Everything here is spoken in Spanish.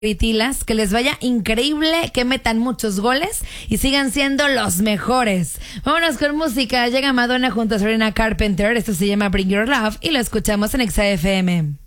Pitilas, que les vaya increíble, que metan muchos goles y sigan siendo los mejores. Vámonos con música. Llega Madonna junto a Sabrina Carpenter. Esto se llama Bring Your Love y lo escuchamos en Exa FM.